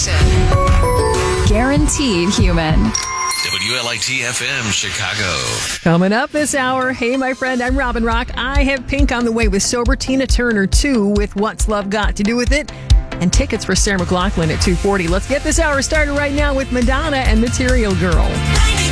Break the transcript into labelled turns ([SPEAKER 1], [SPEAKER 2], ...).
[SPEAKER 1] station. Guaranteed human.
[SPEAKER 2] WLIT-FM, Chicago.
[SPEAKER 3] Coming up this hour, hey, my friend, I'm Robin Rock. I have Pink on the way with Sober Tina Turner 2 with What's Love Got to Do with It? And tickets for Sarah McLachlan at 2:40. Let's get this hour started right now with Madonna and Material Girl.